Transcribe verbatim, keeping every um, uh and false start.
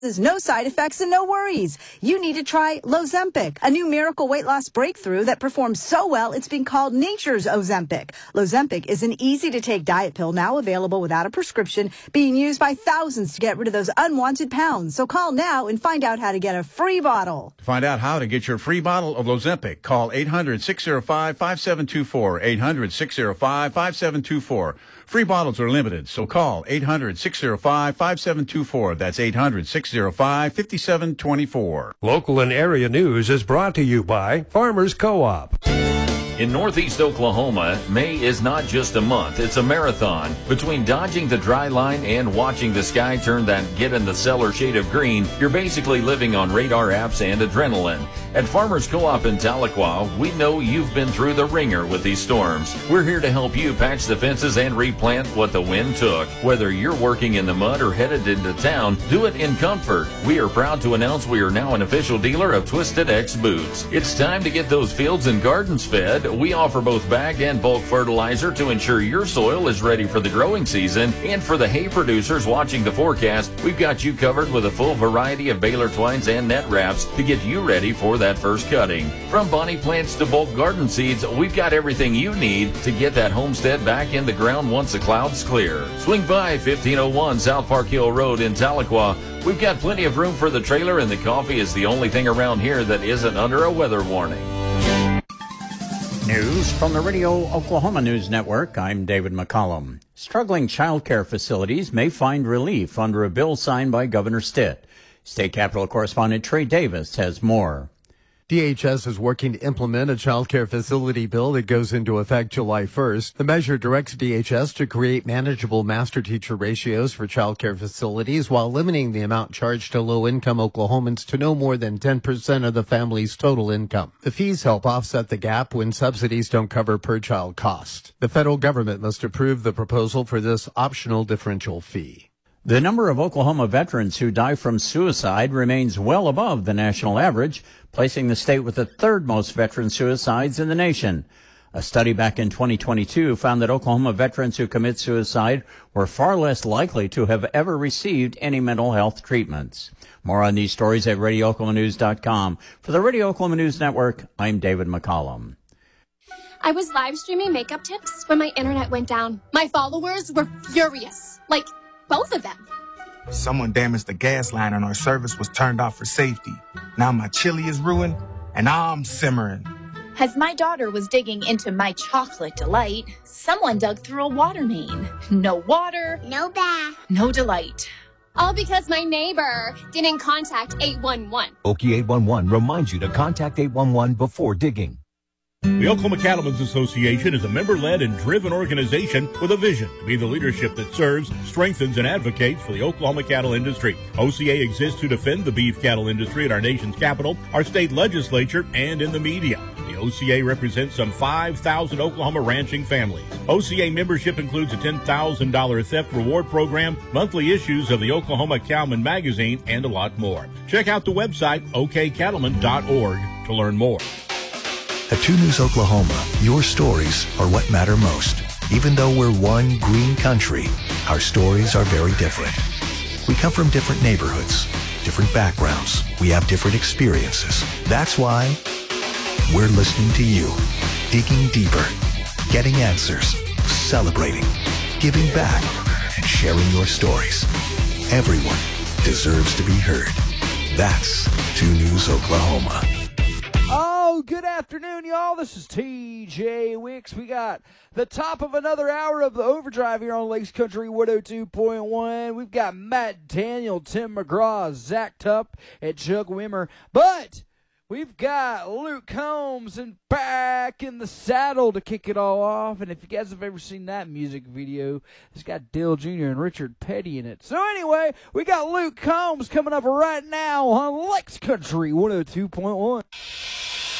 There's no side effects and no worries. You need to try Lozempic, a new miracle weight loss breakthrough that performs so well it's been called nature's Ozempic. Lozempic is an easy-to-take diet pill now available without a prescription, being used by thousands to get rid of those unwanted pounds. So call now and find out how to get a free bottle. To find out how to get your free bottle of Lozempic, call eight hundred, six oh five, five seven two four, eight hundred, six oh five, five seven two four. Free bottles are limited, so call eight hundred, six oh five, five seven two four. That's eight hundred, six oh five, five seven two four. Local and area news is brought to you by Farmers Co-op. In Northeast Oklahoma, May is not just a month, it's a marathon. Between dodging the dry line and watching the sky turn that get in the cellar shade of green, you're basically living on radar apps and adrenaline. At Farmers Co-op in Tahlequah, we know you've been through the ringer with these storms. We're here to help you patch the fences and replant what the wind took. Whether you're working in the mud or headed into town, do it in comfort. We are proud to announce we are now an official dealer of Twisted X Boots. It's time to get those fields and gardens fed. We offer both bag and bulk fertilizer to ensure your soil is ready for the growing season. And for the hay producers watching the forecast, we've got you covered with a full variety of baler twines and net wraps to get you ready for that first cutting. From bonnie plants to bulk garden seeds, we've got everything you need to get that homestead back in the ground once the clouds clear. Swing by fifteen oh one South Park Hill Road in Tahlequah. We've got plenty of room for the trailer, and the coffee is the only thing around here that isn't under a weather warning. News from the Radio Oklahoma News Network. I'm David McCollum. Struggling child care facilities may find relief under a bill signed by Governor Stitt. State Capitol correspondent Trey Davis has more. D H S is working to implement a child care facility bill that goes into effect July first. The measure directs D H S to create manageable master-teacher ratios for child care facilities while limiting the amount charged to low-income Oklahomans to no more than ten percent of the family's total income. The fees help offset the gap when subsidies don't cover per-child cost. The federal government must approve the proposal for this optional differential fee. The number of Oklahoma veterans who die from suicide remains well above the national average, placing the state with the third most veteran suicides in the nation. A study back in twenty twenty-two found that Oklahoma veterans who commit suicide were far less likely to have ever received any mental health treatments. More on these stories at radio oklahoma news dot com. For the Radio Oklahoma News Network, I'm David McCollum. I was live streaming makeup tips when my internet went down. My followers were furious. Like, both of them. Someone damaged the gas line and our service was turned off for safety. Now my chili is ruined and I'm simmering. As my daughter was digging into my chocolate delight, someone dug through a water main. No water, no bath, no delight. All because my neighbor didn't contact eight one one. Okie eight one one reminds you to contact eight one one before digging. The Oklahoma Cattlemen's Association is a member-led and driven organization with a vision to be the leadership that serves, strengthens, and advocates for the Oklahoma cattle industry. O C A exists to defend the beef cattle industry at our nation's capital, our state legislature, and in the media. The O C A represents some five thousand Oklahoma ranching families. O C A membership includes a ten thousand dollars theft reward program, monthly issues of the Oklahoma Cowman magazine, and a lot more. Check out the website o k cattlemen dot org to learn more. At two News Oklahoma, your stories are what matter most. Even though we're one green country, our stories are very different. We come from different neighborhoods, different backgrounds. We have different experiences. That's why we're listening to you, digging deeper, getting answers, celebrating, giving back, and sharing your stories. Everyone deserves to be heard. That's two News Oklahoma. Oh, good afternoon, y'all. This is T J Wicks. We got the top of another hour of the Overdrive here on Lakes Country one oh two point one. We've got Matt Daniel, Tim McGraw, Zach Tupp, and Chuck Wimmer. But we've got Luke Combs and back in the saddle to kick it all off. And if you guys have ever seen that music video, it's got Dale Junior and Richard Petty in it. So anyway, we got Luke Combs coming up right now on Lakes Country one oh two point one.